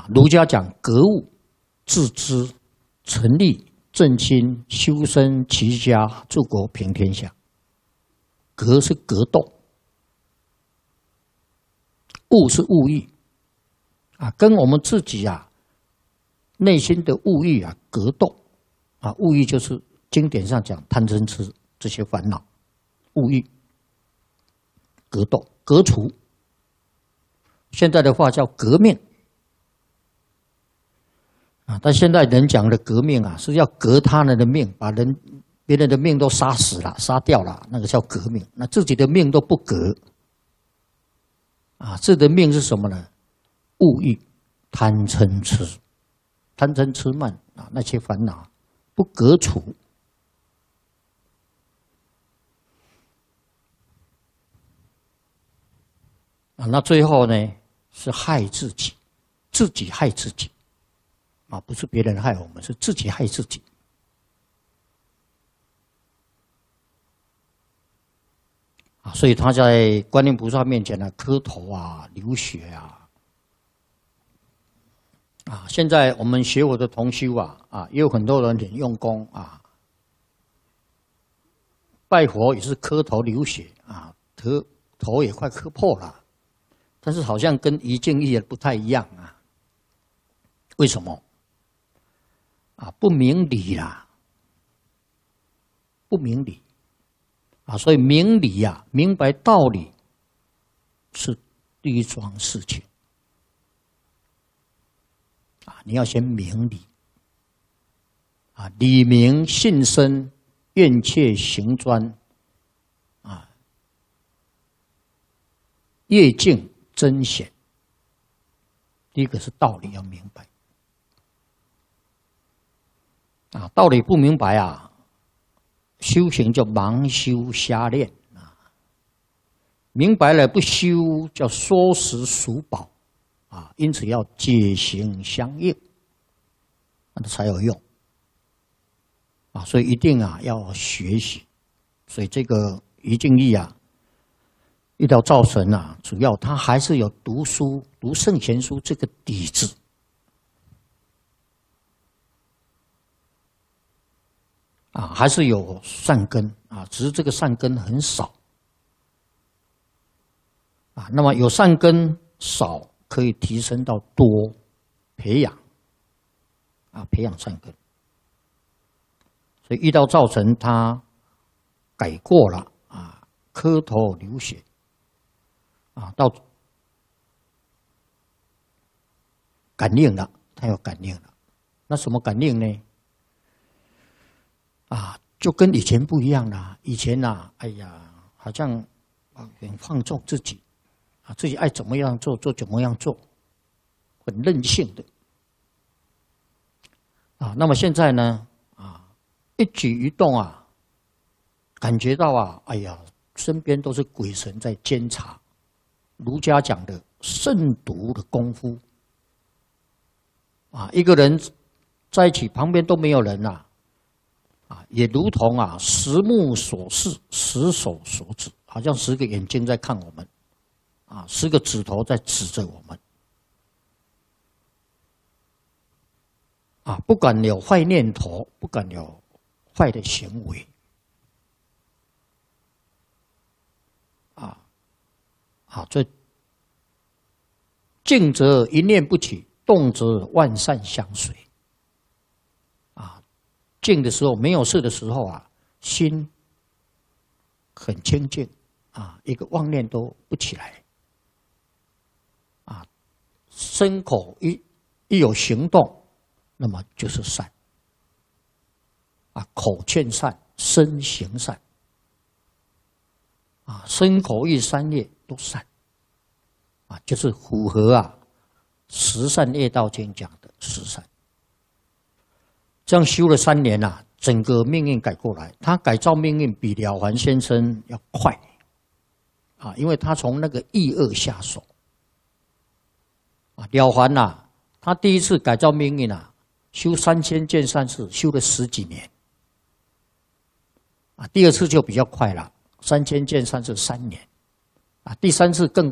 儒家讲格物、致知、成立、正心、修身、齐家、治国、平天下。格是格斗，物是物欲跟我们自己内心的物欲格斗物欲就是经典上讲贪嗔痴这些烦恼，物欲格斗革除。现在的话叫革命但现在人讲的革命是要革他人的命，把别人的命都杀死了、杀掉了，那个叫革命。那自己的命都不革自己的命是什么呢？物欲、贪嗔痴、贪嗔痴慢那些烦恼不革除那最后呢是害自己，自己害自己不是别人害我们，是自己害自己。所以他在观音菩萨面前磕头流血现在我们学佛的同修也有很多人很用功拜佛也是磕头流血头也快磕破了，但是好像跟于净义不太一样为什么？不明理不明理所以明理明白道理是第一桩事情你要先明理理明信深，愿切行专业净真显。第一个是道理要明白道理不明白修行叫盲修瞎练明白了不修叫缩食属宝因此要解行相应那才有用所以一定要学习。所以这个于净义遇到造神主要他还是有读书读圣贤书这个底子还是有善根只是这个善根很少那么有善根少可以提升到多，培养培养善根。所以遇到造成他改过了磕头流血到感应了，他有感应了。那什么感应呢？就跟以前不一样了。以前哎呀，好像很放纵自己自己爱怎么样做就怎么样做，很任性的那么现在呢一举一动感觉到哎呀，身边都是鬼神在监察。儒家讲的慎独的功夫一个人在一起旁边都没有人也如同十目所视，十手所指，好像10个眼睛在看我们10个指头在指着我们不敢有坏念头，不敢有坏的行为这静则一念不起，动则万善相随静的时候，没有事的时候心很清净一个妄念都不起来身口一有行动，那么就是善口劝善，身行善身口意三业都善就是符合十善业道经讲的十善。这样修了3年整个命运改过来。他改造命运比了凡先生要快因为他从那个意恶下手了凡他第一次改造命运修3000件善事，修了10几年第二次就比较快了，3000件善事3年第3次更